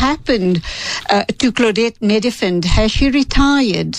happened to Claudette Medefend? Has she retired?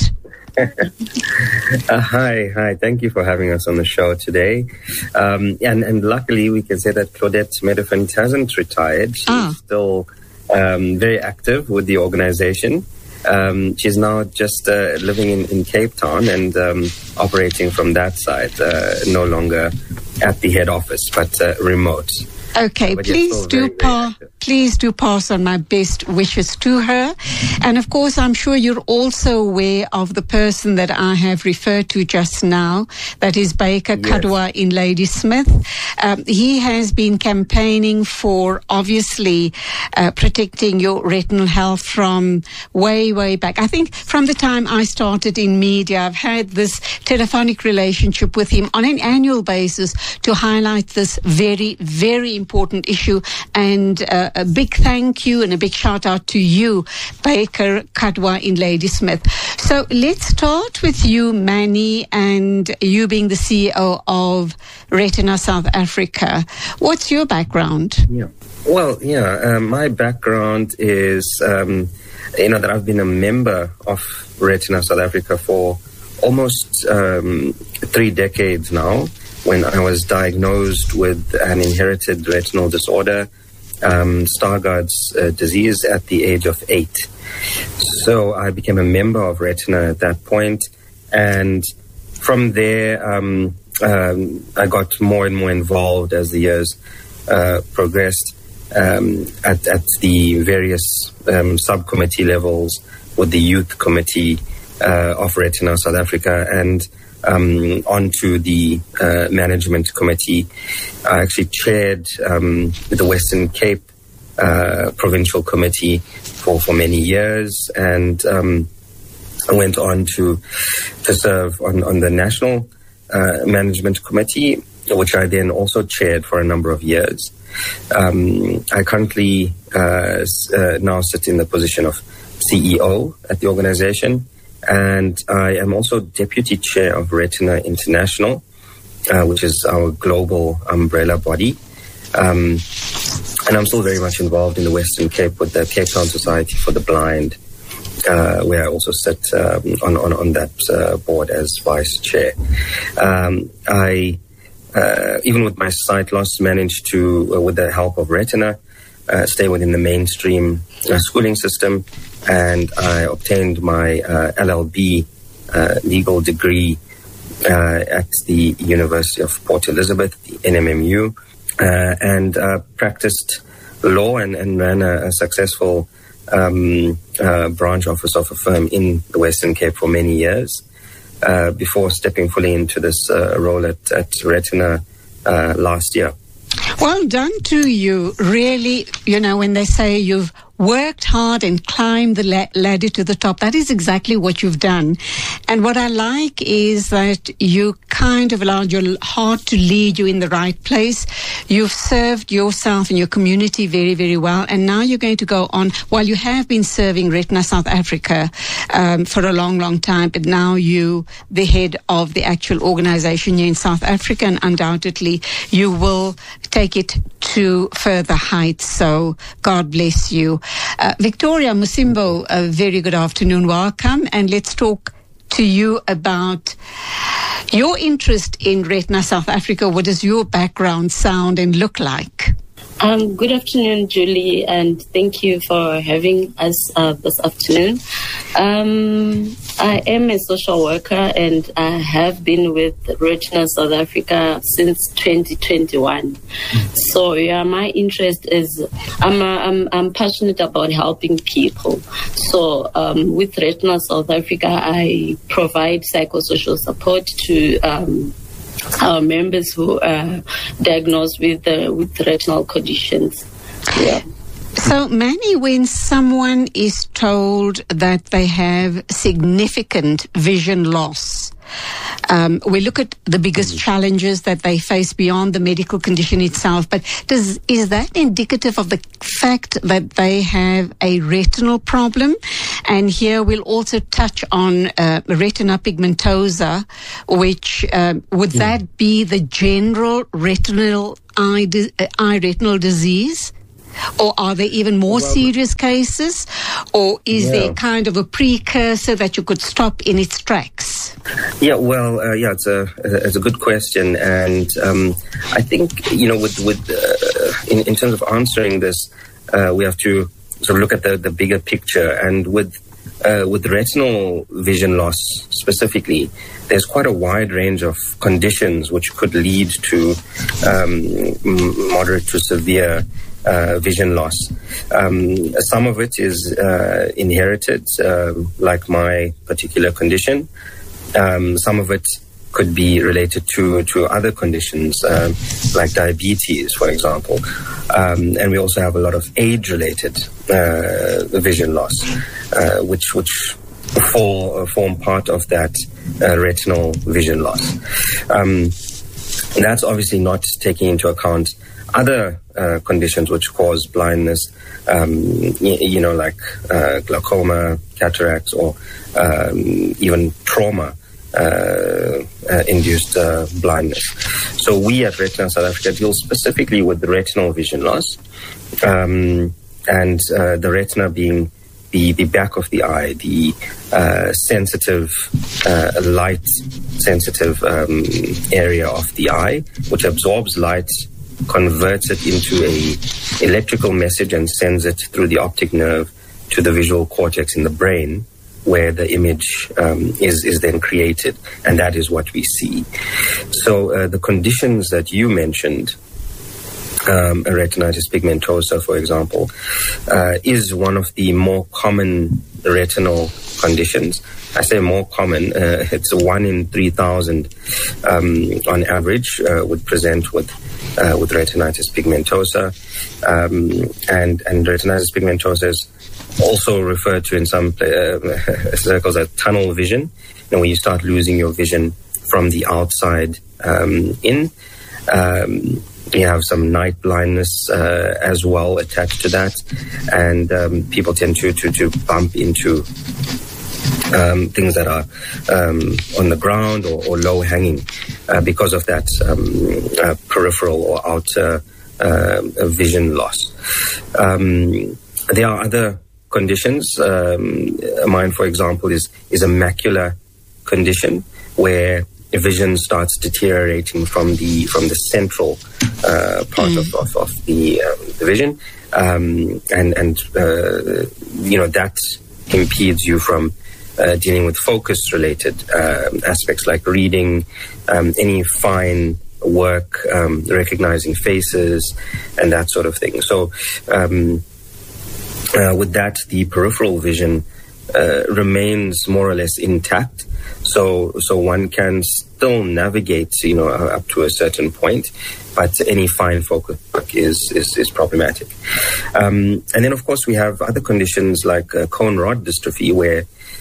Hi. Thank you for having us on the show today. And luckily, we can say that Claudette Medefend hasn't retired. She's still very active with the organization. She's now just living in Cape Town and operating from that side, no longer at the head office, but remote. Okay, please do pass on my best wishes to her. And of course, I'm sure you're also aware of the person that I have referred to just now, that is Baker Kadwa in Ladysmith. He has been campaigning for, obviously, protecting your retinal health from way back. I think from the time I started in media, I've had this telephonic relationship with him on an annual basis to highlight this very, very important issue. And a big thank you and a big shout out to you, Baker Kadwa in Ladysmith. So let's start with you, Manny, and you being the CEO of Retina South Africa. What's your background? My background is, that I've been a member of Retina South Africa for almost 3 decades now, when I was diagnosed with an inherited retinal disorder, Stargardt's disease, at the age of 8. So I became a member of Retina at that point, and from there I got more and more involved as the years progressed at the various subcommittee levels with the youth committee of Retina South Africa, and onto the management committee. I actually chaired the Western Cape provincial committee for many years, and I went on to serve on the national management committee, which I then also chaired for a number of years. I currently now sit in the position of CEO at the organization, and I am also deputy chair of Retina International, which is our global umbrella body. And I'm still very much involved in the Western Cape with the Cape Town Society for the Blind, where I also sit on that board as vice chair. I, even with my sight loss, managed to, with the help of Retina, stay within the mainstream schooling system, and I obtained my LLB legal degree at the University of Port Elizabeth, the NMMU, and practiced law and ran a successful branch office of a firm in the Western Cape for many years before stepping fully into this role at Retina last year. Well done to you. Really, when they say you've worked hard and climbed the ladder to the top, that is exactly what you've done. And what I like is that you kind of allowed your heart to lead you in the right place. You've served yourself and your community very, very well. And now you're going to go on, while you have been serving Retina South Africa for a long, long time, but now you, the head of the actual organization here in South Africa, and undoubtedly you will take it to further heights. So God bless you. Victoria Musimbo, a very good afternoon. Welcome. And let's talk to you about your interest in Retina South Africa. What does your background sound and look like? Good afternoon, Julie, and thank you for having us this afternoon. I am a social worker, and I have been with Retina South Africa since 2021. So, my interest is I'm passionate about helping people. So, with Retina South Africa, I provide psychosocial support to our members who are diagnosed with retinal conditions. Yeah. So, Manny, when someone is told that they have significant vision loss, we look at the biggest challenges that they face beyond the medical condition itself, but is that indicative of the fact that they have a retinal problem? And here we'll also touch on retina pigmentosa, which would that be the general retinal eye retinal disease? Or are there even more serious cases? Or is there kind of a precursor that you could stop in its tracks? Yeah, well, it's a good question. And I think, in terms of answering this, we have to sort of look at the bigger picture. And with retinal vision loss specifically, there's quite a wide range of conditions which could lead to moderate to severe vision loss. Some of it is inherited, like my particular condition. Some of it could be related to other conditions, like diabetes, for example. And we also have a lot of age-related vision loss, which form part of that retinal vision loss. That's obviously not taking into account other conditions which cause blindness, like glaucoma, cataracts, or even trauma induced blindness. So we at Retina South Africa deal specifically with the retinal vision loss, and the retina being the back of the eye, the sensitive, light-sensitive area of the eye, which absorbs light, converts it into a electrical message, and sends it through the optic nerve to the visual cortex in the brain, where the image is then created, and that is what we see. So the conditions that you mentioned, retinitis pigmentosa, for example, is one of the more common retinal conditions. I say more common, it's 1 in 3,000 on average would present with retinitis pigmentosa. And retinitis pigmentosa is also referred to in some circles as tunnel vision, when you start losing your vision from the outside in. You have some night blindness as well attached to that, and people tend to bump into things that are on the ground or low hanging because of that peripheral or outer vision loss. There are other conditions. Mine, for example, is a macular condition where vision starts deteriorating from the central part of the vision, and that impedes you from dealing with focus-related aspects like reading, any fine work, recognizing faces, and that sort of thing. So with that, the peripheral vision remains more or less intact. So one can still navigate, up to a certain point, but any fine focus work is problematic. And then, of course, we have other conditions like cone rod dystrophy, where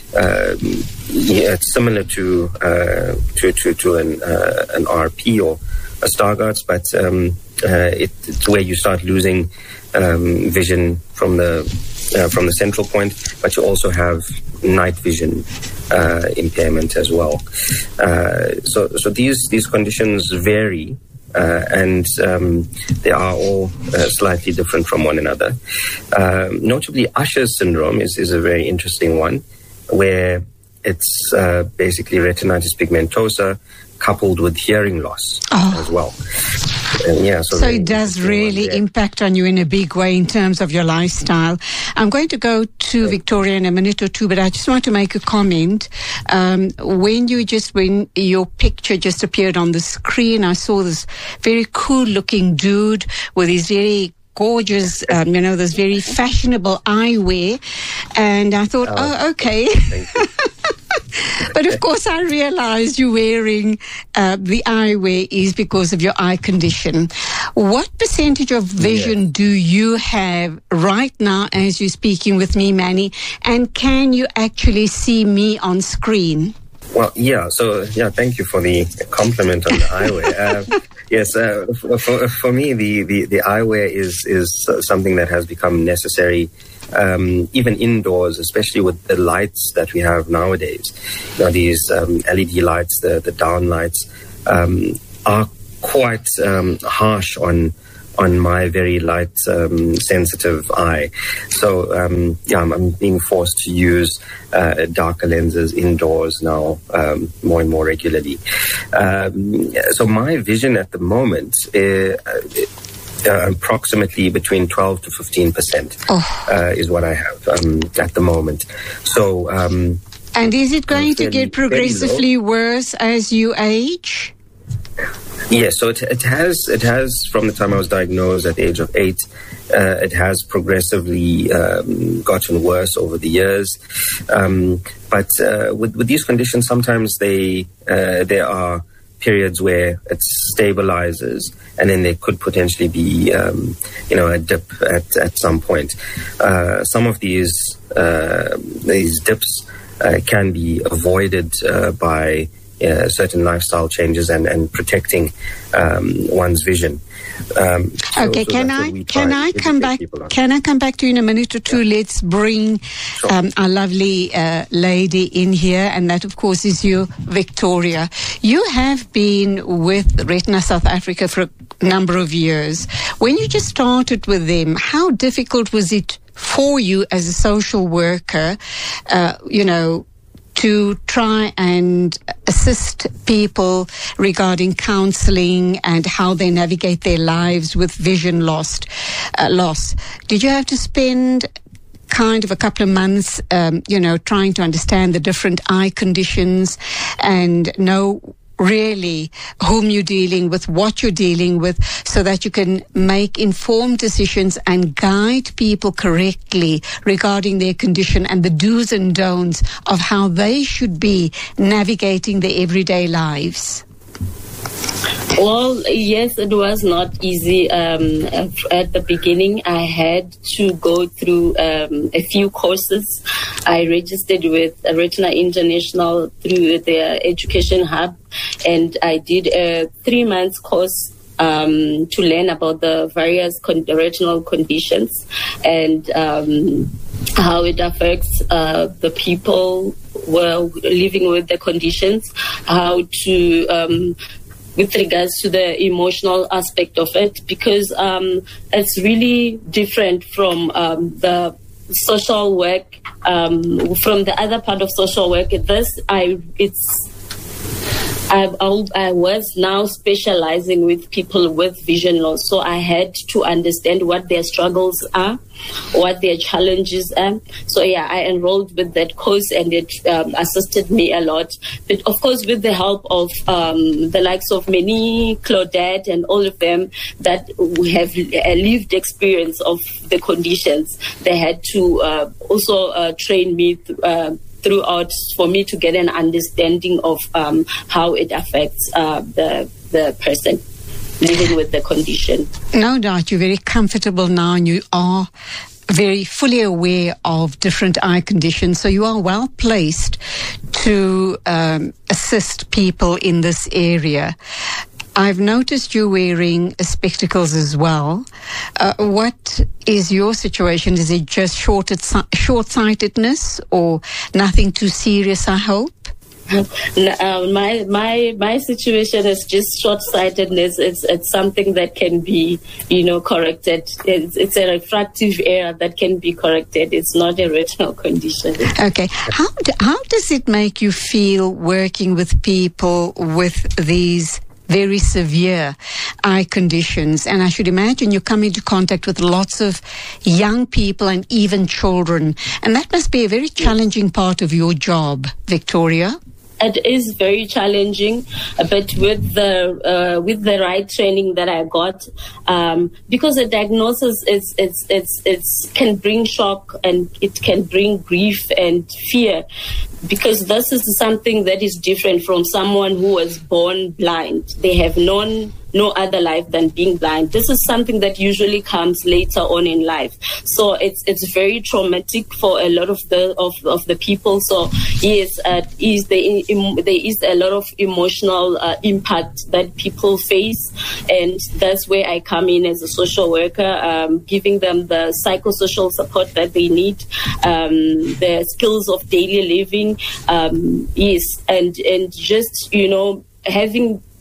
it's similar to an RP or a Stargardt's, but it's where you start losing vision from the central point, but you also have night vision impairment as well. So these conditions vary, and they are all slightly different from one another. Notably, Usher's syndrome is a very interesting one, where it's basically retinitis pigmentosa coupled with hearing loss as well. So it does really impact on you in a big way in terms of your lifestyle. I'm going to go to Victoria in a minute or two, but I just want to make a comment. When your picture just appeared on the screen, I saw this very cool looking dude with his very gorgeous, this very fashionable eyewear. And I thought, okay. Thank you. But of course, I realized you wearing the eyewear is because of your eye condition. What percentage of vision do you have right now as you're speaking with me, Manny? And can you actually see me on screen? Well, thank you for the compliment on the eyewear. Yes, for me, the eyewear is something that has become necessary, even indoors, especially with the lights that we have nowadays. These LED lights, the down lights, are quite harsh on on my very light, sensitive eye. So, I'm being forced to use darker lenses indoors now more and more regularly. So my vision at the moment is approximately between 12 to 15% is what I have at the moment. So, and is it going to get progressively worse as you age? Yes, so it has from the time I was diagnosed at the age of 8, it has progressively gotten worse over the years. But with these conditions, sometimes there are periods where it stabilizes, and then there could potentially be, a dip at some point. Some of these dips can be avoided by certain lifestyle changes and protecting one's vision. Okay, can I come back? Can I come back to you in a minute or two? Let's bring our lovely lady in here, and that, of course, is you, Victoria. You have been with Retina South Africa for a number of years. When you just started with them, how difficult was it for you as a social worker, to try and assist people regarding counseling and how they navigate their lives with vision loss? Did you have to spend kind of a couple of months, trying to understand the different eye conditions and know really whom you're dealing with, what you're dealing with, so that you can make informed decisions and guide people correctly regarding their condition and the do's and don'ts of how they should be navigating their everyday lives? Well, yes, it was not easy. At the beginning, I had to go through a few courses. I registered with Retina International through their education hub, and I did a 3-month course to learn about the various retinal conditions and how it affects the people who are living with the conditions, how to with regards to the emotional aspect of it, because it's really different from the social work, from the other part of social work. I was now specializing with people with vision loss, so I had to understand what their struggles are, what their challenges are. So yeah, I enrolled with that course, and it assisted me a lot. But of course, with the help of the likes of Many, Claudette, and all of them that have a lived experience of the conditions, they had to also train me throughout for me to get an understanding of how it affects the person living with the condition. No doubt you're very comfortable now, and you are very fully aware of different eye conditions, so you are well placed to assist people in this area. I've noticed you wearing spectacles as well. What is your situation? Is it just short-sightedness or nothing too serious, I hope? My situation is just short-sightedness. It's something that can be, corrected. It's a refractive error that can be corrected. It's not a retinal condition. Okay. How does it make you feel working with people with these very severe eye conditions? And I should imagine you come into contact with lots of young people and even children. And that must be a very challenging part of your job, Victoria. It is very challenging, but with the right training that I got, because the diagnosis it's can bring shock, and it can bring grief and fear, because this is something that is different from someone who was born blind. They have known no other life than being blind. This is something that usually comes later on in life. So it's very traumatic for a lot of the people. So yes, there is a lot of emotional impact that people face, and that's where I come in as a social worker, giving them the psychosocial support that they need, the skills of daily living, yes, and just having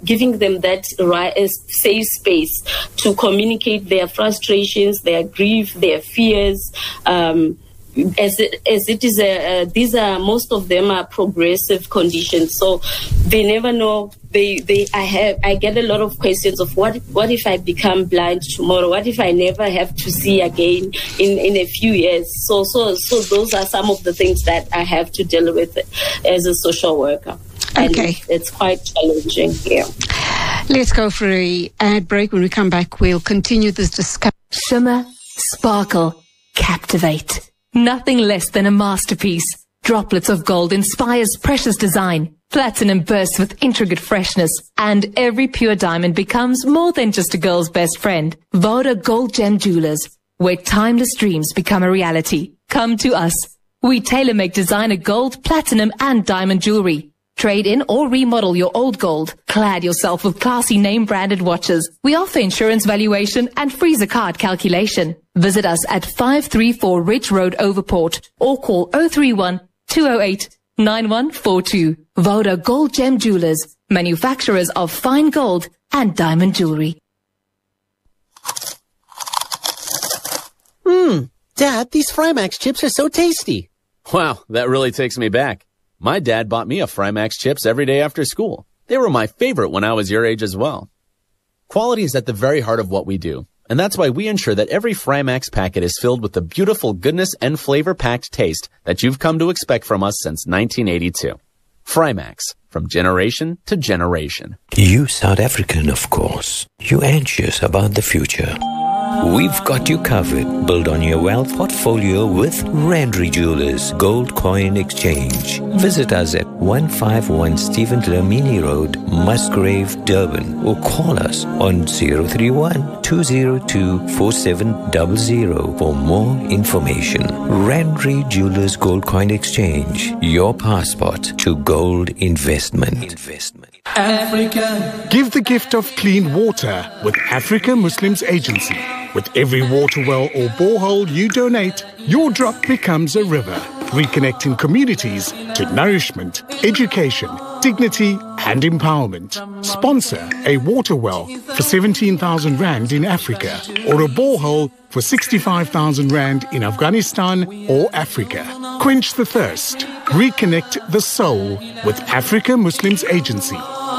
giving them that safe space to communicate their frustrations, their grief, their fears. As it is, these are, most of them are progressive conditions, so they never know. I get a lot of questions of what if I become blind tomorrow? What if I never have to see again in a few years? So those are some of the things that I have to deal with as a social worker. Okay. And it's quite challenging. Yeah. Let's go for an ad break. When we come back, we'll continue this discussion. Shimmer, sparkle, captivate. Nothing less than a masterpiece. Droplets of gold inspires precious design. Platinum bursts with intricate freshness. And every pure diamond becomes more than just a girl's best friend. Voda Gold Gem Jewelers, where timeless dreams become a reality. Come to us. We tailor-make designer gold, platinum and diamond jewelry. Trade in or remodel your old gold. Clad yourself with classy name-branded watches. We offer insurance valuation and freezer card calculation. Visit us at 534 Ridge Road, Overport, or call 031-208-9142. Voda Gold Gem Jewelers, manufacturers of fine gold and diamond jewelry. Dad, these Frymax chips are so tasty. Wow, that really takes me back. My dad bought me a Frymax chips every day after school. They were my favorite when I was your age as well. Quality is at the very heart of what we do, and that's why we ensure that every Frymax packet is filled with the beautiful goodness and flavor-packed taste that you've come to expect from us since 1982. Frymax, from generation to generation. You South African, of course. You anxious about the future. We've got you covered. Build on your wealth portfolio with Randry Jewelers Gold Coin Exchange. Visit us at 151 Stephen Dlamini Road, Musgrave, Durban, or call us on 031-202-4700 for more information. Randry Jewelers Gold Coin Exchange, your passport to gold investment. Africa. Give the gift of clean water with Africa Muslims Agency. With every water well or borehole you donate, your drop becomes a river, reconnecting communities to nourishment, education, dignity and empowerment. Sponsor a water well for 17,000 Rand in Africa or a borehole for 65,000 Rand in Afghanistan or Africa. Quench the thirst. Reconnect the soul with Africa Muslims Agency.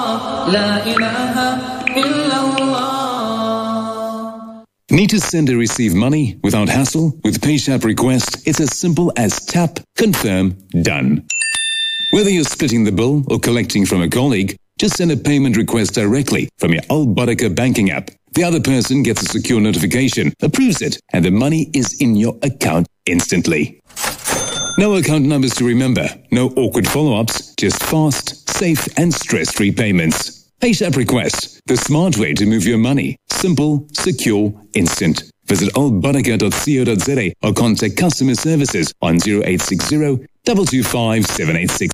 Need to send or receive money without hassle? With PayShap Request, it's as simple as tap, confirm, done. Whether you're splitting the bill or collecting from a colleague, just send a payment request directly from your Al Baraka banking app. The other person gets a secure notification, approves it, and the money is in your account instantly. No account numbers to remember, no awkward follow-ups, just fast, safe, and stress-free payments. PayShap Request, the smart way to move your money. Simple, secure, instant. Visit albaraka.co.za or contact customer services on 0860 225 786.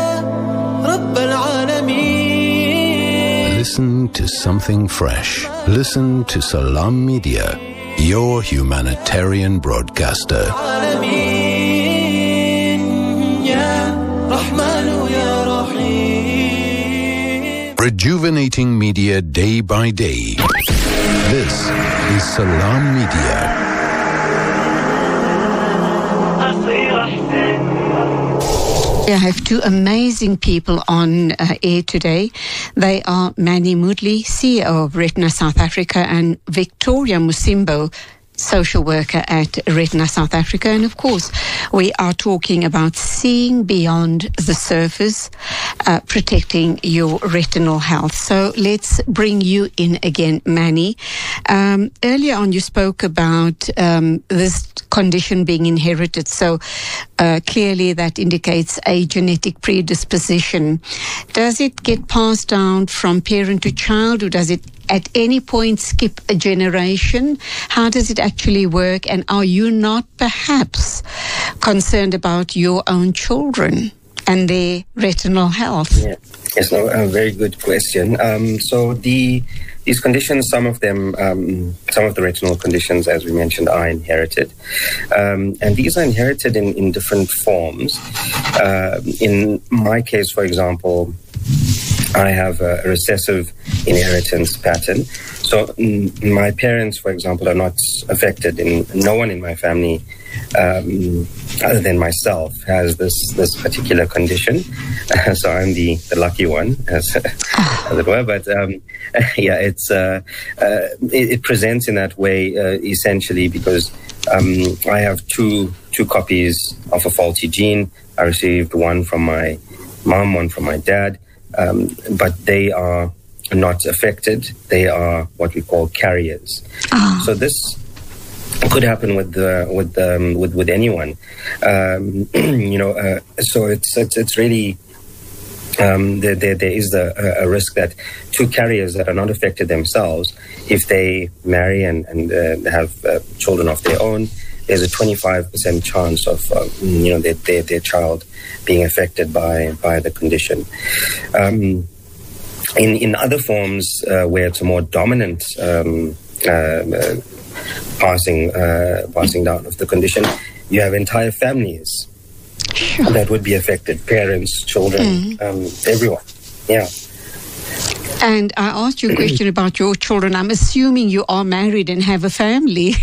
Listen to something fresh. Listen to Salam Media, your humanitarian broadcaster. Rejuvenating media day by day. This is Salam Media. I have two amazing people on air today. They are Manny Moodley, CEO of Retina South Africa, and Victoria Musimbo, social worker at Retina South Africa. And of course, we are talking about seeing beyond the surface, protecting your retinal health. So let's bring you in again, Manny. Earlier on, you spoke about this condition being inherited. So clearly that indicates a genetic predisposition. Does it get passed down from parent to child, or does it at any point skip a generation? How does it actually work? And are you not perhaps concerned about your own children and their retinal health? Yeah. Yes, no, a very good question. So these conditions, some of them, some of the retinal conditions, as we mentioned, are inherited. And these are inherited in different forms. In my case, for example, I have a recessive inheritance pattern. So my parents, for example, are not affected. No one in my family, other than myself, has this particular condition. So I'm the lucky one, as it were. But it presents in that way essentially because I have two copies of a faulty gene. I received one from my mom, one from my dad, but they are not affected. They are what we call carriers. So this could happen with anyone. So it's really there is a risk that two carriers that are not affected themselves, if they marry and have children of their own, there's a 25% chance of their child being affected by the condition. In other forms where it's a more dominant passing down of the condition, you have entire families that would be affected, parents, children, everyone. Yeah. And I asked you a question about your children. I'm assuming you are married and have a family.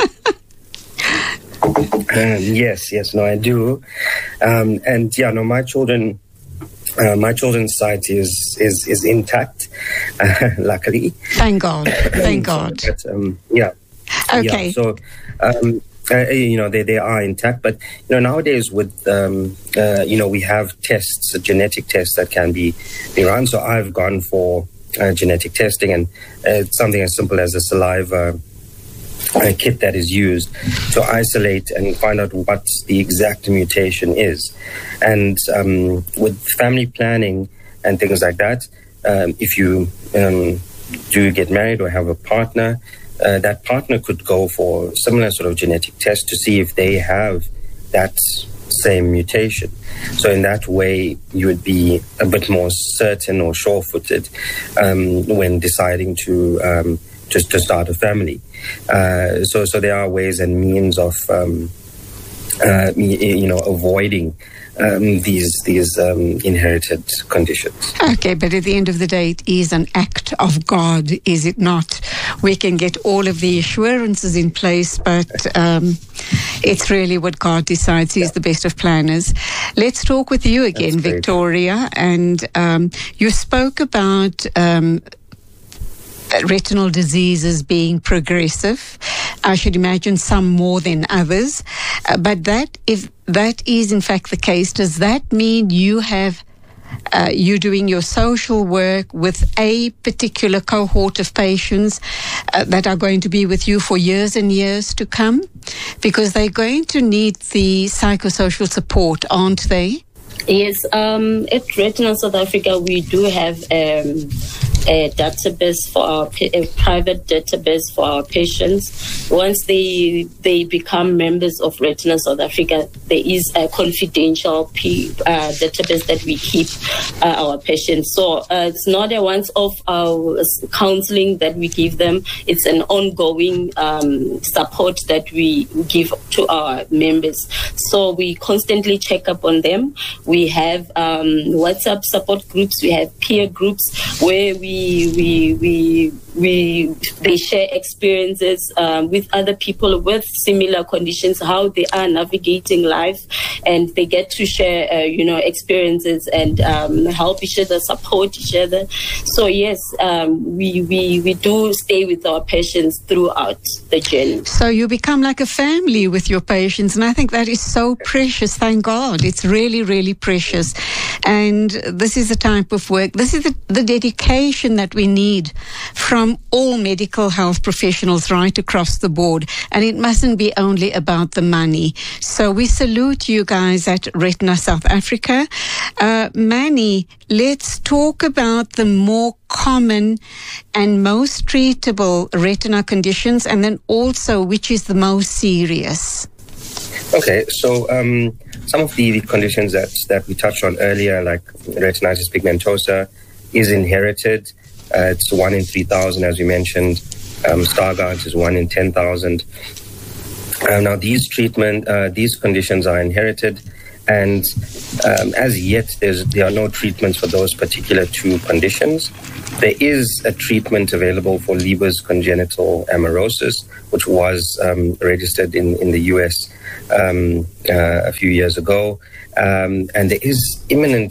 Yes, no, I do. My children. My children's sight is intact, luckily. Thank God. Thank God. But, Okay. Yeah, so, they are intact. But, nowadays with, we have tests, genetic tests that can be run. So I've gone for genetic testing, and it's something as simple as a saliva kit that is used to isolate and find out what the exact mutation is. And with family planning and things like that, if you do get married or have a partner, that partner could go for similar sort of genetic test to see if they have that same mutation. So in that way, you would be a bit more certain or sure-footed when deciding to start a family. So there are ways and means of avoiding these inherited conditions. Okay, but at the end of the day, it is an act of God, is it not? We can get all of the assurances in place, but it's really what God decides. He's the best of planners. Let's talk with you again, Victoria. And you spoke about retinal diseases being progressive. I should imagine some more than others. But if that is in fact the case, does that mean you have you're doing your social work with a particular cohort of patients that are going to be with you for years and years to come? Because they're going to need the psychosocial support, aren't they? Yes, at Retina South Africa, we do have a database for a private database for our patients. Once they become members of Retina South Africa, there is a confidential database that we keep our patients. So it's not a once-off counseling that we give them. It's an ongoing support that we give to our members. So we constantly check up on them. We have WhatsApp support groups. We have peer groups where they share experiences with other people with similar conditions, how they are navigating life, and they get to share, experiences and help each other, support each other. So yes, we do stay with our patients throughout the journey. So you become like a family with your patients, and I think that is so precious. Thank God, it's really, really precious. And this is the type of work. This is the dedication that we need from all medical health professionals right across the board. And it mustn't be only about the money. So we salute you guys at Retina South Africa. Manny, let's talk about the more common and most treatable retina conditions, and then also which is the most serious. Okay, so some of the conditions that we touched on earlier, like retinitis pigmentosa, is inherited. It's 1 in 3,000, as we mentioned. Stargardt is 1 in 10,000. Now, these conditions are inherited, And as yet, there are no treatments for those particular two conditions. There is a treatment available for Leber's congenital amaurosis, which was registered in the US a few years ago. And there is imminent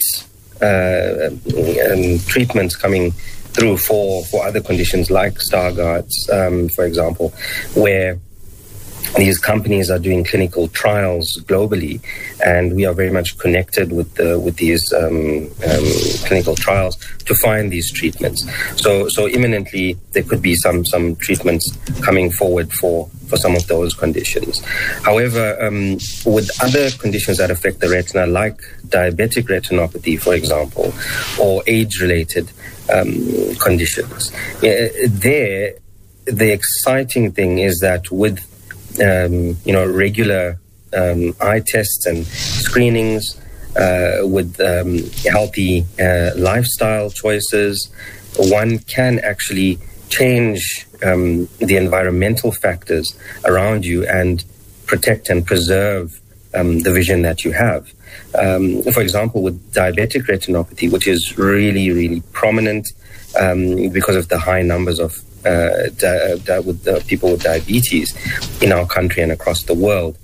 treatments coming through for other conditions like Stargardt's, for example, where these companies are doing clinical trials globally, and we are very much connected with these clinical trials to find these treatments. So imminently there could be some treatments coming forward for some of those conditions. However, with other conditions that affect the retina, like diabetic retinopathy, for example, or age-related conditions, the exciting thing is that with regular eye tests and screenings, with healthy lifestyle choices, one can actually change the environmental factors around you and protect and preserve the vision that you have. For example, with diabetic retinopathy, which is really, really prominent because of the high numbers of with people with diabetes in our country and across the world.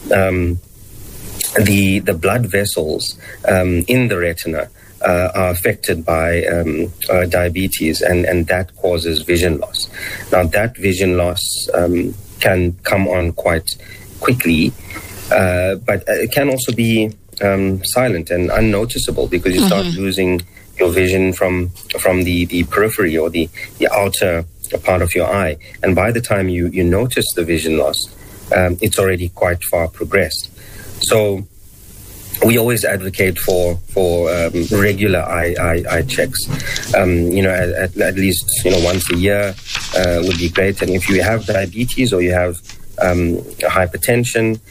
The blood vessels in the retina are affected by diabetes, and that causes vision loss. Now, that vision loss can come on quite quickly, but it can also be silent and unnoticeable because you start losing your vision from the periphery or the outer part of your eye, and by the time you notice the vision loss, it's already quite far progressed. So we always advocate for regular eye checks. At least once a year would be great. And if you have diabetes or you have hypertension,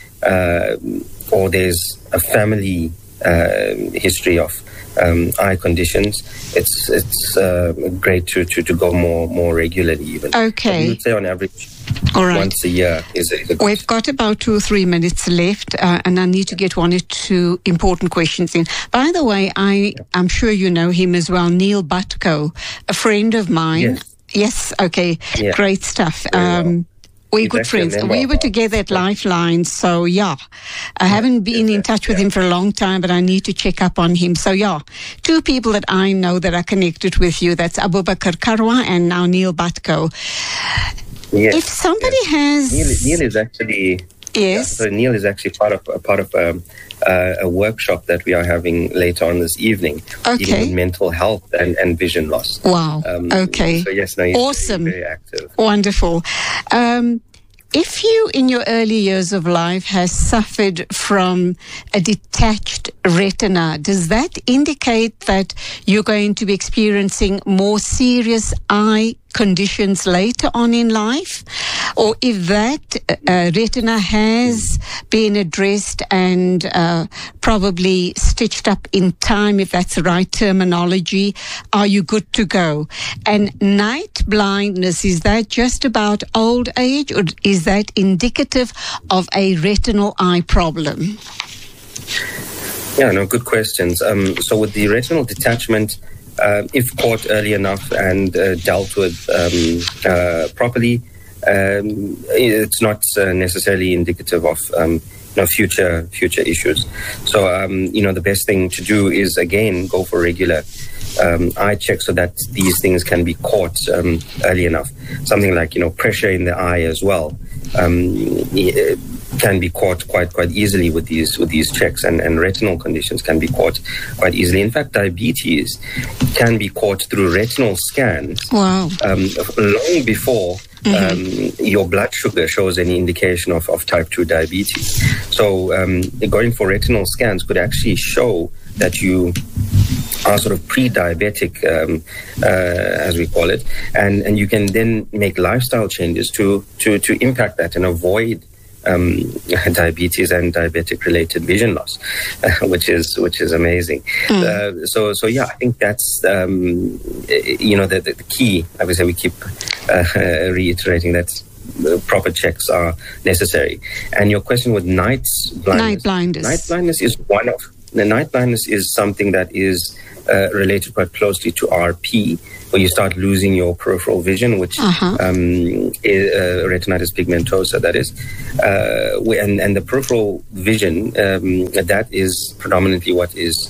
or there's a family history of eye conditions, it's great to go more regularly even. Okay. I would say on average, all right, once a year is a good. We've got about 2 or 3 minutes left, and I need to get 1 or 2 important questions in. By the way, I'm sure you know him as well, Neil Butko, a friend of mine. Yes, okay, yeah. Great stuff. We're good friends. We were together at Lifeline, so I haven't been in touch with him for a long time, but I need to check up on him. So 2 people that I know that are connected with you, that's Abubakar Karwa and now Neil Butko. Yes, if somebody has... Neil is actually... Yes. So Neil is actually part of a workshop that we are having later on this evening, dealing with mental health and vision loss. Wow. Okay. So yes, he's awesome. Very active. Wonderful. If you, in your early years of life, has suffered from a detached retina, does that indicate that you're going to be experiencing more serious eye conditions later on in life? Or if that retina has been addressed and probably stitched up in time, if that's the right terminology, are you good to go? And night blindness, is that just about old age, or is that indicative of a retinal eye problem? Yeah, no, good questions. So with the retinal detachment, if caught early enough and dealt with properly, it's not necessarily indicative of future issues. So the best thing to do is again go for regular eye checks so that these things can be caught early enough. Something like pressure in the eye as well can be caught quite easily with these checks, and retinal conditions can be caught quite easily. In fact, diabetes can be caught through retinal scans. Wow. Long before your blood sugar shows any indication of type 2 diabetes. So going for retinal scans could actually show that you are sort of pre-diabetic, as we call it, and you can then make lifestyle changes to impact that and avoid diabetes and diabetic-related vision loss, which is amazing. So I think that's the key. I would say we keep reiterating that proper checks are necessary. And your question with night blindness. Night blindness is night blindness is something that is related quite closely to RP, where you start losing your peripheral vision, which retinitis pigmentosa, that is. And the peripheral vision, that is predominantly what is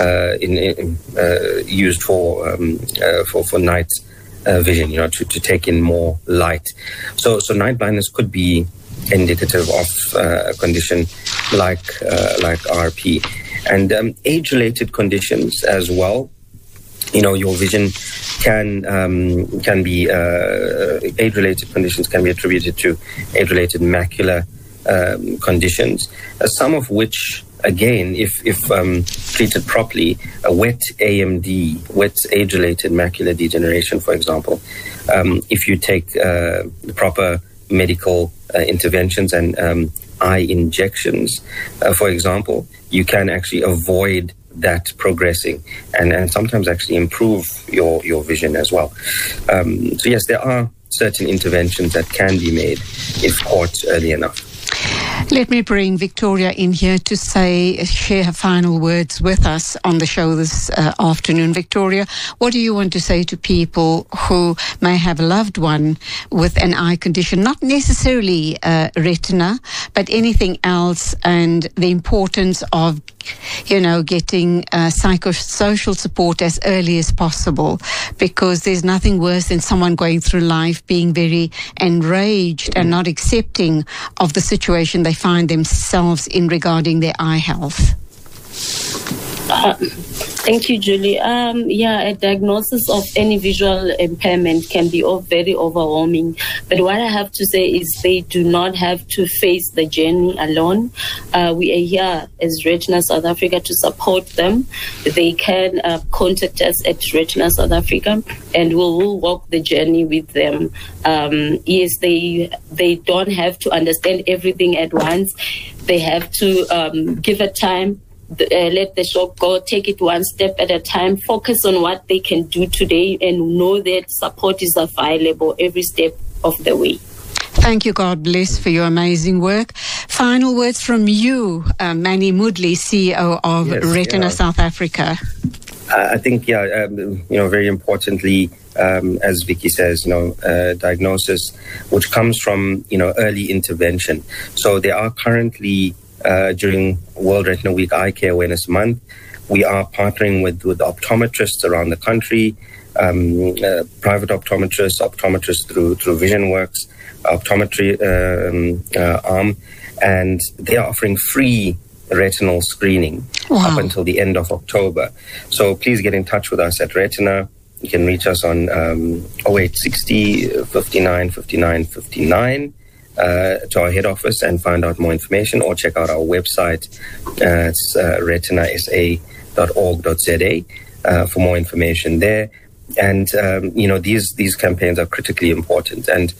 used for night vision, to take in more light. So night blindness could be indicative of a condition like RP. And age-related conditions as well. Your vision can be age-related conditions can be attributed to age-related macular conditions. Some of which, again, if treated properly, a wet AMD, wet age-related macular degeneration, for example, if you take the proper medical interventions and eye injections, for example, you can actually avoid that progressing and sometimes actually improve your vision as well. So yes, there are certain interventions that can be made if caught early enough. Let me bring Victoria in here to share her final words with us on the show this afternoon. Victoria, what do you want to say to people who may have a loved one with an eye condition, not necessarily retina, but anything else, and the importance of getting psychosocial support as early as possible, because there's nothing worse than someone going through life being very enraged and not accepting of the situation they find themselves in regarding their eye health. Thank you, Julie. A diagnosis of any visual impairment can be very overwhelming. But what I have to say is they do not have to face the journey alone. We are here as Retina South Africa to support them. They can contact us at Retina South Africa, and we will walk the journey with them. Yes, they don't have to understand everything at once. They have to give it time. Let the shock go, take it one step at a time, focus on what they can do today, and know that support is available every step of the way. Thank you, God bless, for your amazing work. Final words from you, Manny Moodley, CEO of Retina South Africa. I think, very importantly, as Vicky says, diagnosis, which comes from, early intervention. So there are currently during World Retina Week Eye Care Awareness Month, we are partnering with optometrists around the country, private optometrists through VisionWorks, optometry arm, and they are offering free retinal screening up until the end of October. So please get in touch with us at Retina. You can reach us on 0860 59 59 59. To our head office and find out more information, or check out our website. It's retinasa.org.za for more information there. And these campaigns are critically important, and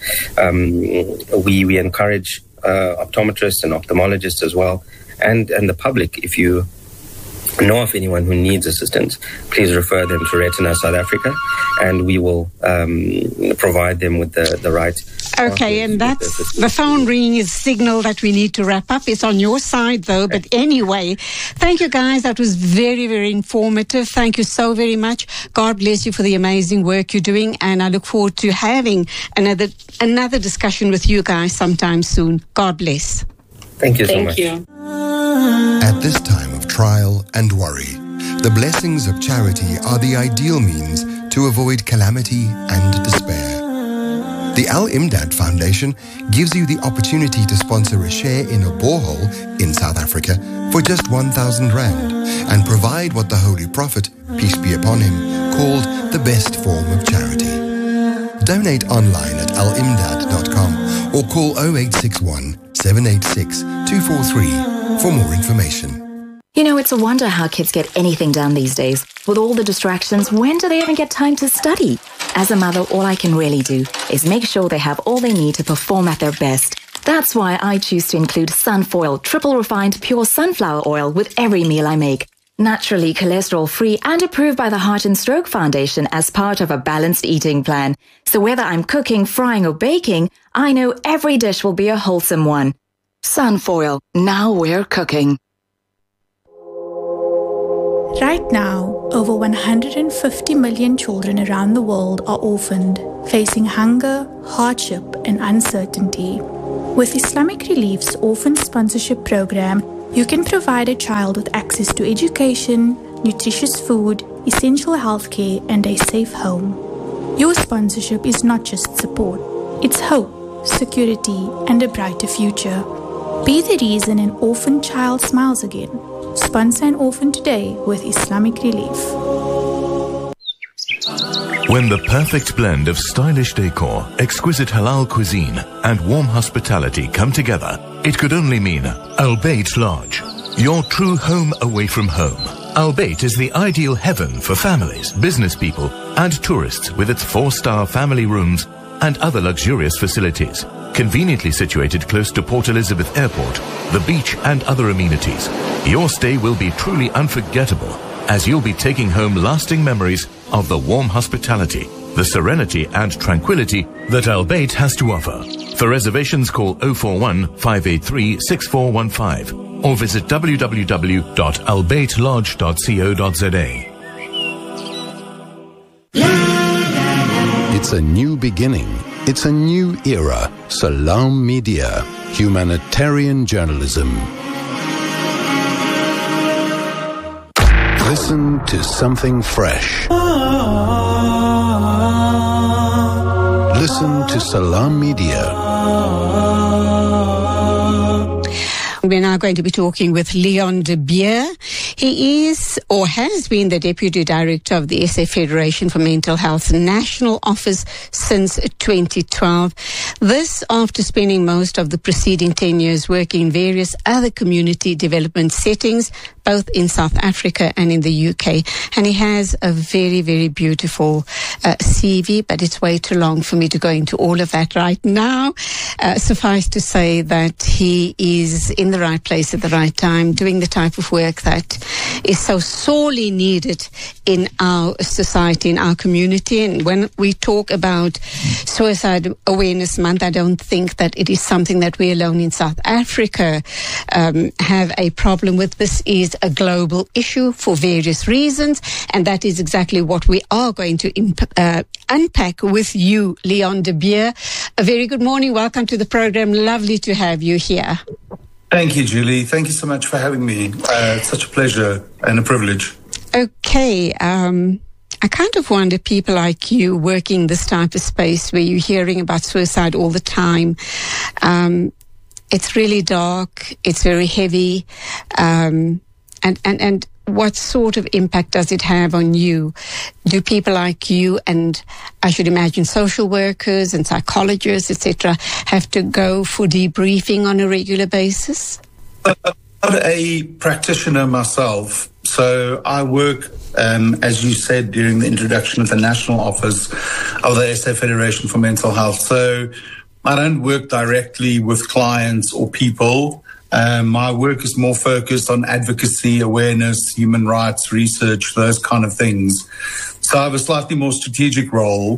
we encourage optometrists and ophthalmologists as well, and the public. If you know of anyone who needs assistance, please refer them to Retina South Africa, and we will provide them with the right. Okay, and that's the phone ringing is signal that we need to wrap up. It's on your side, though. But anyway, thank you, guys. That was very, very informative. Thank you so very much. God bless you for the amazing work you're doing, and I look forward to having another discussion with you guys sometime soon. God bless. Thank you so much. Thank you. At this time of trial and worry, the blessings of charity are the ideal means to avoid calamity and despair. The Al-Imdad Foundation gives you the opportunity to sponsor a share in a borehole in South Africa for just 1,000 Rand and provide what the Holy Prophet, peace be upon him, called the best form of charity. Donate online at alimdad.com or call 0861 786 243 for more information. It's a wonder how kids get anything done these days. With all the distractions, when do they even get time to study? As a mother, all I can really do is make sure they have all they need to perform at their best. That's why I choose to include Sunfoil Triple Refined Pure Sunflower Oil with every meal I make. naturally cholesterol-free and approved by the Heart and Stroke Foundation as part of a balanced eating plan. So whether I'm cooking, frying or baking, I know every dish will be a wholesome one. Sunfoil, now we're cooking. Right now, over 150 million children around the world are orphaned, facing hunger, hardship and uncertainty. With Islamic Relief's Orphan Sponsorship Program, you can provide a child with access to education, nutritious food, essential healthcare and a safe home. Your sponsorship is not just support, it's hope, security and a brighter future. Be the reason an orphan child smiles again. Sponsor an orphan today with Islamic Relief. When the perfect blend of stylish decor, exquisite halal cuisine, and warm hospitality come together, it could only mean Al Bayt Lodge, your true home away from home. Al Bayt is the ideal heaven for families, business people, and tourists with its 4-star family rooms and other luxurious facilities. Conveniently situated close to Port Elizabeth Airport, the beach and other amenities, your stay will be truly unforgettable as you'll be taking home lasting memories of the warm hospitality, the serenity and tranquility that Al Bayt has to offer. For reservations, call 041 583 6415 or visit www.albaytlodge.co.za. It's a new beginning. It's a new era. Salam Media, humanitarian journalism. Listen to something fresh. Listen to Salam Media. We're now going to be talking with Leon de Beer. He is or has been the Deputy Director of the SA Federation for Mental Health's National Office since 2012. This after spending most of the preceding 10 years working in various other community development settings, both in South Africa and in the UK. And he has a very, very beautiful CV, but it's way too long for me to go into all of that right now. Suffice to say that he is in the right place at the right time, doing the type of work that is so sorely needed in our society, in our community. And when we talk about Suicide Awareness Month, I don't think that it is something that we alone in South Africa have a problem with. This is a global issue for various reasons, and that is exactly what we are going to unpack with you, Leon de Beer. A very good morning. Welcome to the program. Lovely to have you here. Thank you, Julie. Thank you so much for having me. It's such a pleasure and a privilege. Okay. I kind of wonder, people like you working this type of space where you're hearing about suicide all the time, it's really dark, it's very heavy, and what sort of impact does it have on you? Do people like you, and I should imagine social workers and psychologists, etc., have to go for debriefing on a regular basis? I'm not a practitioner myself, so I work, as you said during the introduction, of the National Office of the SA Federation for Mental Health. So I don't work directly with clients or people. My work is more focused on advocacy, awareness, human rights, research, those kind of things. So I have a slightly more strategic role.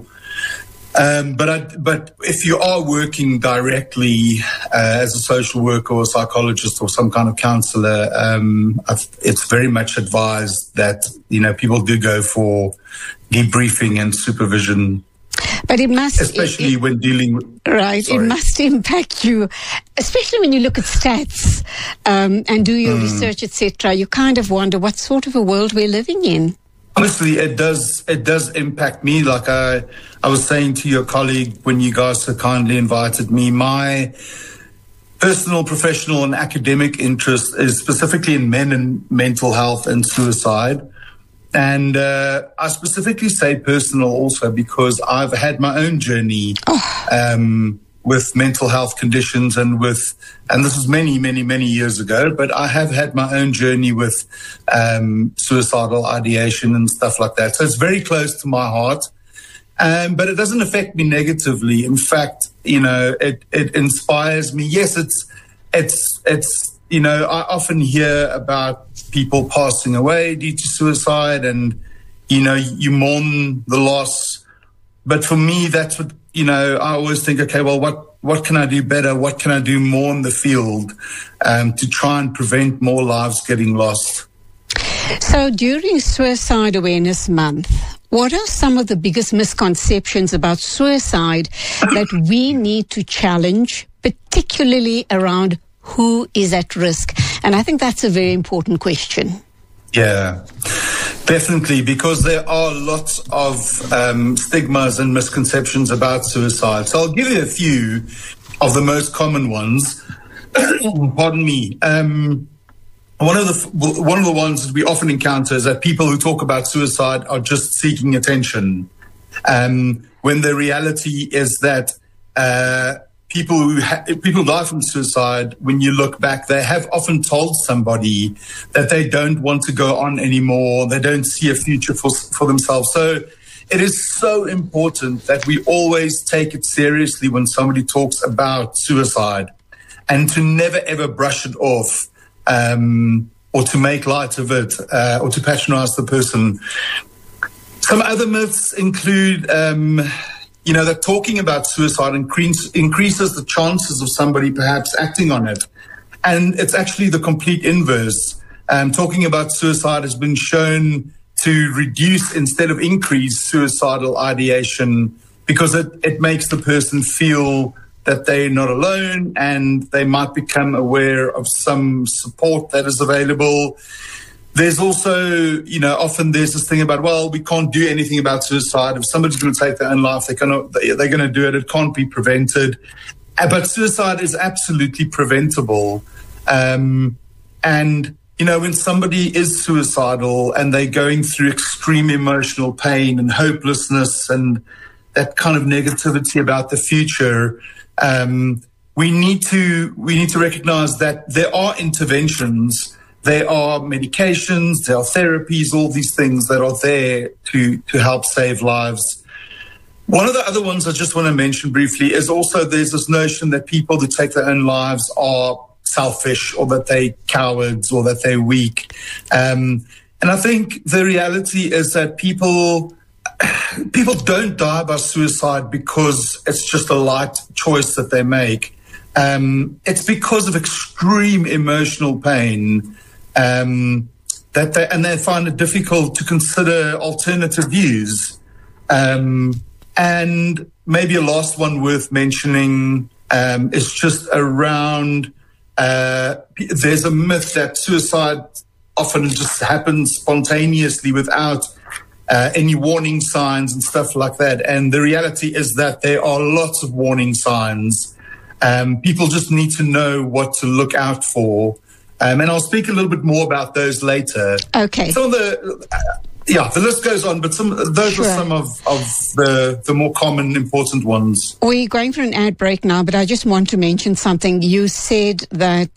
But if you are working directly as a social worker or a psychologist or some kind of counselor, it's very much advised that, people do go for debriefing and supervision. But it must, especially when dealing with, right. Sorry. It must impact you, especially when you look at stats and do your research, etc. You kind of wonder what sort of a world we're living in. Honestly, it does impact me. Like I was saying to your colleague when you guys so kindly invited me, my personal, professional, and academic interest is specifically in men and mental health and suicide. And I specifically say personal also because I've had my own journey with mental health conditions and this was many, many, many years ago, but I have had my own journey with suicidal ideation and stuff like that. So it's very close to my heart, but it doesn't affect me negatively. In fact, it inspires me. Yes, it's I often hear about people passing away due to suicide and, you mourn the loss. But for me, that's what, I always think, okay, well, what can I do better? What can I do more in the field to try and prevent more lives getting lost? So during Suicide Awareness Month, what are some of the biggest misconceptions about suicide that we need to challenge, particularly around who is at risk? And I think that's a very important question. Yeah, definitely, because there are lots of stigmas and misconceptions about suicide. So I'll give you a few of the most common ones. Pardon me. One of the ones that we often encounter is that people who talk about suicide are just seeking attention, when the reality is that people die from suicide. When you look back, they have often told somebody that they don't want to go on anymore. They don't see a future for themselves. So it is so important that we always take it seriously when somebody talks about suicide, and to never ever brush it off. Or to make light of it, or to patronize the person. Some other myths include, that talking about suicide increases the chances of somebody perhaps acting on it. And it's actually the complete inverse. Talking about suicide has been shown to reduce instead of increase suicidal ideation, because it makes the person feel that they're not alone, and they might become aware of some support that is available. There's also, often there's this thing about, well, we can't do anything about suicide. If somebody's going to take their own life, they're going to do it. It can't be prevented. But suicide is absolutely preventable. And, when somebody is suicidal and they're going through extreme emotional pain and hopelessness and that kind of negativity about the future, we need to recognize that there are interventions, there are medications, there are therapies, all these things that are there to help save lives. One of the other ones I just want to mention briefly is also there's this notion that people who take their own lives are selfish, or that they're cowards, or that they're weak. And I think the reality is that people don't die by suicide because it's just a light choice that they make. It's because of extreme emotional pain that they find it difficult to consider alternative views. And maybe a last one worth mentioning is just around there's a myth that suicide often just happens spontaneously without any warning signs and stuff like that. And the reality is that there are lots of warning signs. People just need to know what to look out for. And I'll speak a little bit more about those later. Okay. Some of the list goes on, but those are some of the more common, important ones. We're going for an ad break now, but I just want to mention something. You said that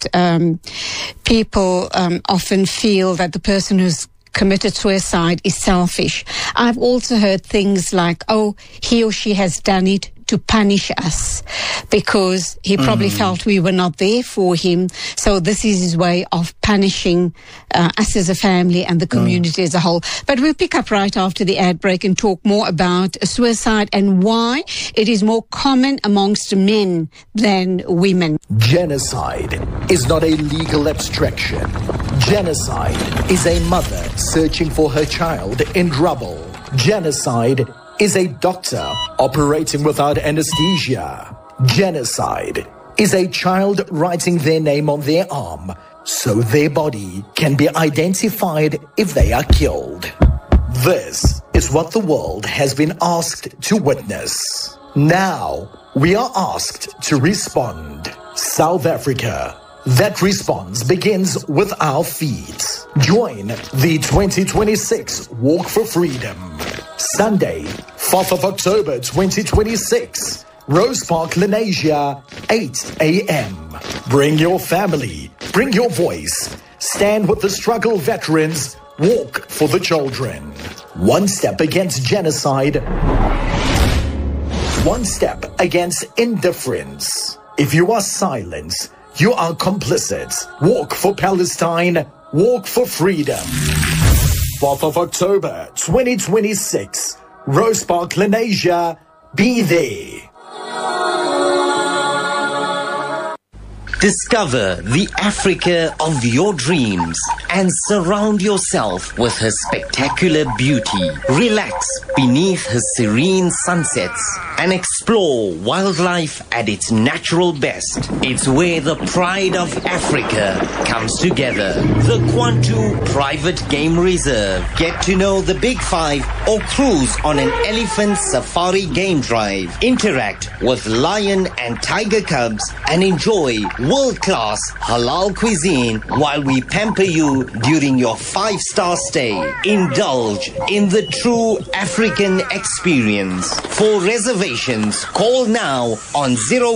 people often feel that the person who's committed suicide is selfish. I've also heard things like, oh, he or she has done it to punish us because he probably felt we were not there for him. So this is his way of punishing us as a family and the community as a whole. But we'll pick up right after the ad break and talk more about suicide and why it is more common amongst men than women. Genocide is not a legal abstraction. Genocide is a mother searching for her child in trouble. Genocide is a doctor operating without anesthesia. Genocide is a child writing their name on their arm so their body can be identified if they are killed. This is what the world has been asked to witness. Now we are asked to respond. South Africa. That response begins with our feet. Join the 2026 Walk for Freedom. Sunday, 4th of October 2026, Rose Park, Lenasia, 8 a.m. Bring your family, bring your voice. Stand with the struggle veterans. Walk for the children. One step against genocide. One step against indifference. If you are silenced, You are complicit. Walk for Palestine. Walk for freedom. 4th of October, 2026. Rosepark, Lenasia. Be there. Discover the Africa of your dreams and surround yourself with her spectacular beauty. Relax beneath her serene sunsets and explore wildlife at its natural best. It's where the pride of Africa comes together. The Kwantu Private Game Reserve. Get to know the Big Five or cruise on an elephant safari game drive. Interact with lion and tiger cubs and enjoy world-class halal cuisine while we pamper you during your 5-star stay. Indulge in the true African experience. For reservations, call now on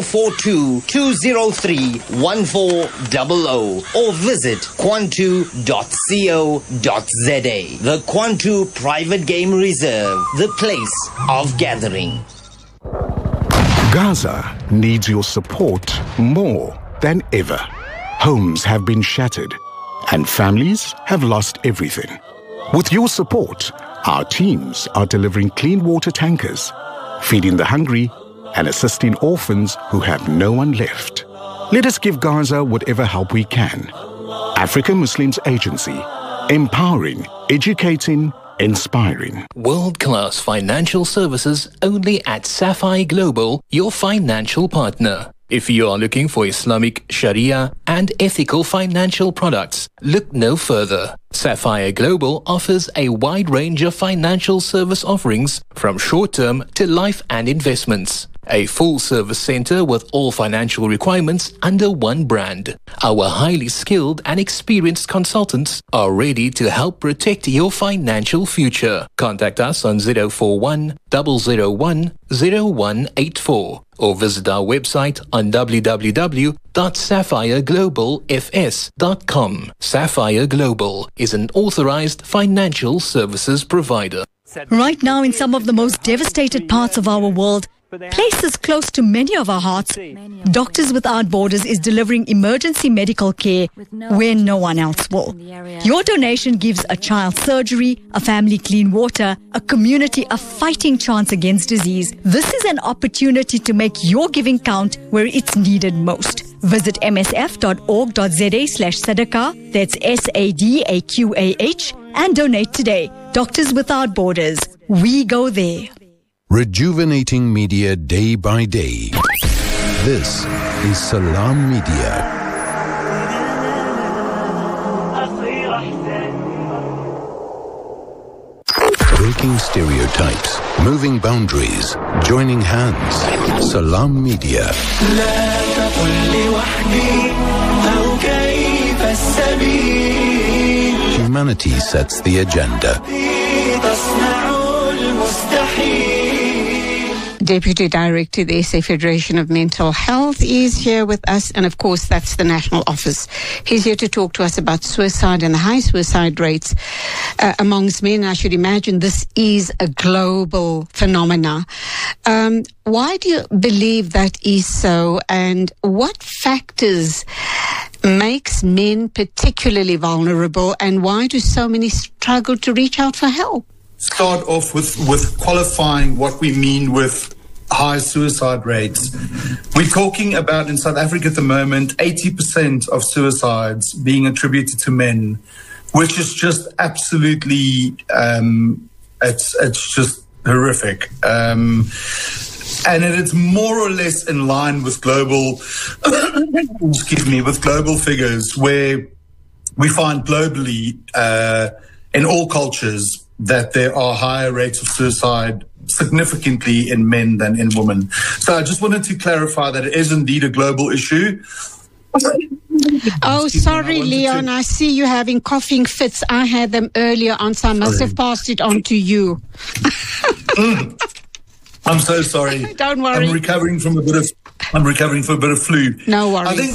042-203-1400 or visit kwantu.co.za. The Kwantu Private Game Reserve, the place of gathering. Gaza needs your support more than ever. Homes have been shattered and families have lost everything. With your support, our teams are delivering clean water tankers, feeding the hungry and assisting orphans who have no one left. Let us give Gaza whatever help we can. African Muslims Agency, empowering, educating, inspiring. World-class financial services only at Sapphire Global, your financial partner. If you are looking for Islamic Sharia and ethical financial products, look no further. Sapphire Global offers a wide range of financial service offerings from short-term to life and investments. A full-service center with all financial requirements under one brand. Our highly skilled and experienced consultants are ready to help protect your financial future. Contact us on 041 001 0184 or visit our website on www.sapphireglobalfs.com. Sapphire Global is an authorized financial services provider. Right now, in some of the most devastated parts of our world, places close to many of our hearts, Doctors Without Borders is delivering emergency medical care where no one else will. Your donation gives a child surgery, a family clean water, a community a fighting chance against disease. This is an opportunity to make your giving count where it's needed most. Visit msf.org.za/sadaqah, that's SADAQAH, and donate today. Doctors Without Borders. We go there. Rejuvenating media day by day. This is Salam Media. Breaking stereotypes, moving boundaries, joining hands. Salam Media. Humanity sets the agenda. Deputy Director of the SA Federation of Mental Health is here with us, and of course that's the national office. He's here to talk to us about suicide and the high suicide rates amongst men. I should imagine this is a global phenomena. Why do you believe that is so, and what factors makes men particularly vulnerable, and why do so many struggle to reach out for help? Start off with qualifying what we mean with high suicide rates. We're talking about, in South Africa at the moment, 80% of suicides being attributed to men, which is just absolutely, it's just horrific. And it's more or less in line with global, with global figures, where we find globally, in all cultures, that there are higher rates of suicide significantly in men than in women. So I just wanted to clarify that it is indeed a global issue. Oh, sorry, Leon. I see you having coughing fits. I had them earlier on, so I must have passed it on to you. I'm so sorry. Don't worry. I'm recovering from a bit of flu. No worries. I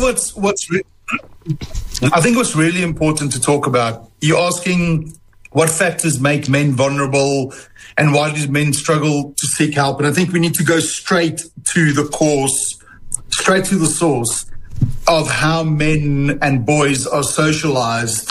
think what's really important to talk about, you're asking what factors make men vulnerable and why do men struggle to seek help? And I think we need to go straight to the source. of how men and boys are socialized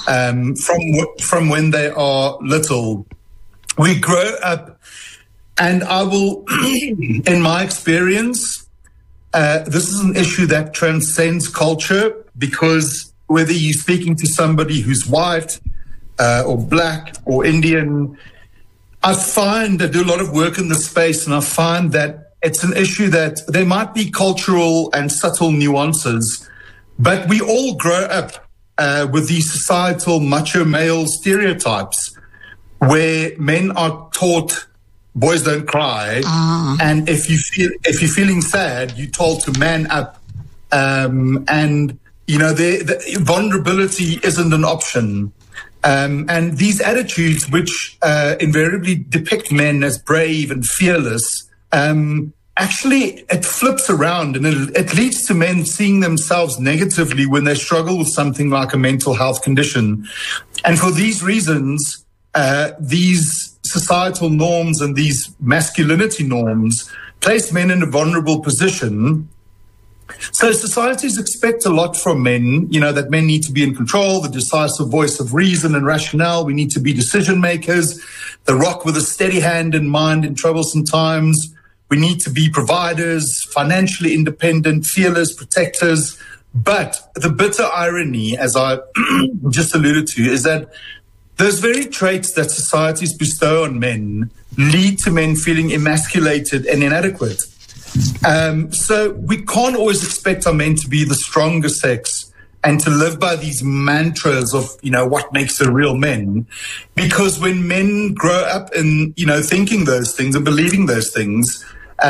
from when they are little. We grow up, and I will, in my experience, this is an issue that transcends culture, because whether you're speaking to somebody who's white or black or Indian, I do a lot of work in this space, and I find that it's an issue that there might be cultural and subtle nuances, but we all grow up with these societal macho male stereotypes where men are taught boys don't cry, and if you're feeling sad, you're told to man up, and the vulnerability isn't an option. And these attitudes, which invariably depict men as brave and fearless, actually it flips around, and it leads to men seeing themselves negatively when they struggle with something like a mental health condition. And for these reasons, these societal norms and these masculinity norms place men in a vulnerable position. So societies expect a lot from men, that men need to be in control, the decisive voice of reason and rationale. We need to be decision makers, the rock with a steady hand and mind in troublesome times. We need to be providers, financially independent, fearless, protectors. But the bitter irony, as I just alluded to, is that those very traits that societies bestow on men lead to men feeling emasculated and inadequate. So we can't always expect our men to be the stronger sex and to live by these mantras of, what makes a real man. Because when men grow up in, thinking those things and believing those things,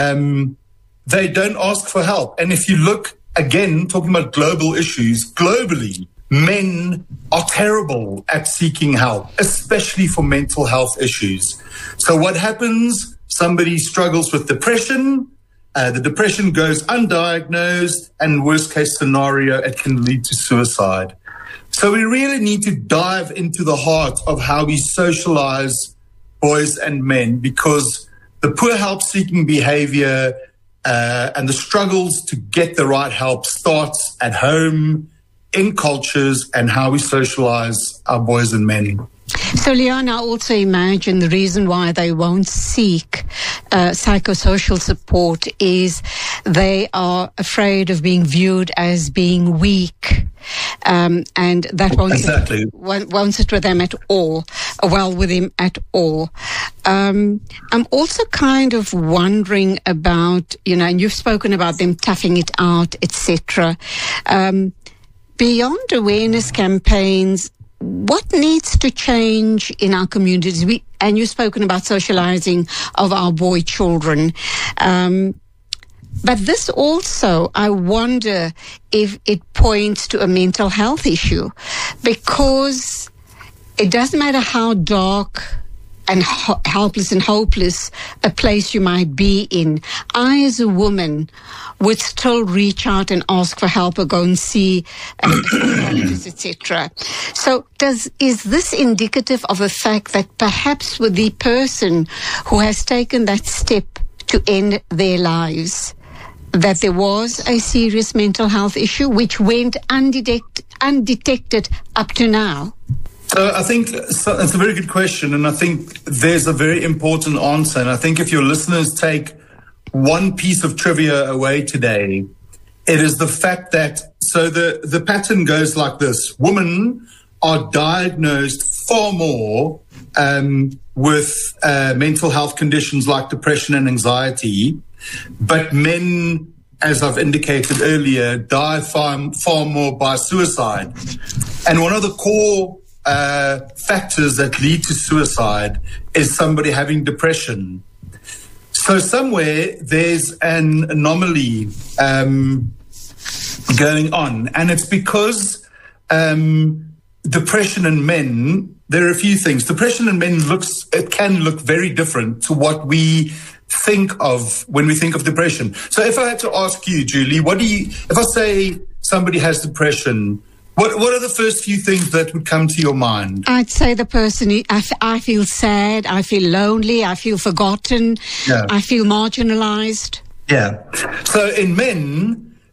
they don't ask for help. And if you look, again, talking about global issues, globally, men are terrible at seeking help, especially for mental health issues. So what happens? Somebody struggles with depression. The depression goes undiagnosed, and worst case scenario, it can lead to suicide. So we really need to dive into the heart of how we socialize boys and men, because the poor help-seeking behavior and the struggles to get the right help starts at home, in cultures, and how we socialize our boys and men. So, Leon, I also imagine the reason why they won't seek psychosocial support is they are afraid of being viewed as being weak. And that won't sit with them at all, with him at all. I'm also kind of wondering about, and you've spoken about them toughing it out, etc. Beyond awareness campaigns, what needs to change in our communities? And you've spoken about socializing of our boy children. But this also, I wonder if it points to a mental health issue, because it doesn't matter how dark and helpless and hopeless a place you might be in. I, as a woman, would still reach out and ask for help or go and see a psychologist, etc. So is this indicative of a fact that perhaps with the person who has taken that step to end their lives, that there was a serious mental health issue which went undetected up to now? I think it's a very good question, and I think there's a very important answer. And I think if your listeners take one piece of trivia away today, it is the fact that, so the pattern goes like this. Women are diagnosed far more with mental health conditions like depression and anxiety, but men, as I've indicated earlier, die far more by suicide. And one of the core factors that lead to suicide is somebody having depression. So somewhere there's an anomaly going on, and it's because depression in men, there are a few things. Depression in men can look very different to what we think of when we think of depression. So if I had to ask you, Julie, if I say somebody has depression, what are the first few things that would come to your mind? I'd say the person, I feel sad, I feel lonely, I feel forgotten, I feel marginalized. Yeah. So in men,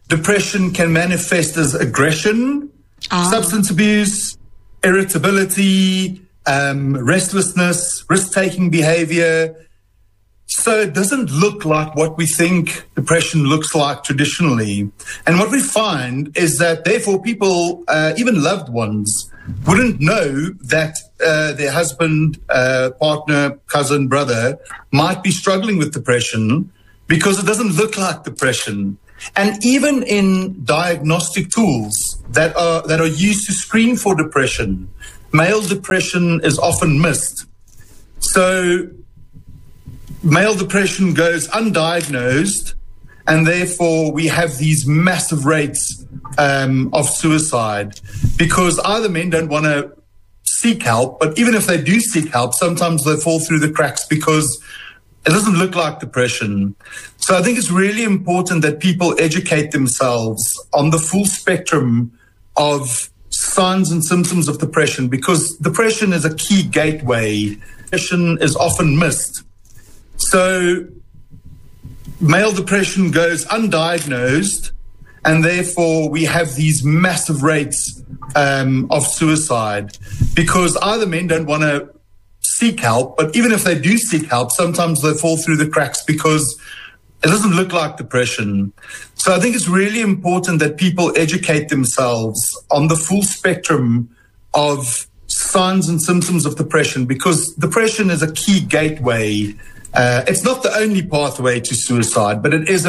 depression can manifest as aggression, substance abuse, irritability, restlessness, risk-taking behavior. So it doesn't look like what we think depression looks like traditionally. And what we find is that, therefore, people, even loved ones, wouldn't know that their husband, partner, cousin, brother might be struggling with depression because it doesn't look like depression. And even in diagnostic tools that are used to screen for depression, male depression is often missed. So male depression goes undiagnosed, and therefore we have these massive rates of suicide because either men don't want to seek help, but even if they do seek help, sometimes they fall through the cracks because it doesn't look like depression. So I think it's really important that people educate themselves on the full spectrum of signs and symptoms of depression, because depression is a key gateway. Depression is often missed. So male depression goes undiagnosed, and therefore we have these massive rates of suicide because either men don't want to seek help, but even if they do seek help, sometimes they fall through the cracks because it doesn't look like depression. So I think it's really important that people educate themselves on the full spectrum of signs and symptoms of depression, because depression is a key gateway. It's not the only pathway to suicide, but it is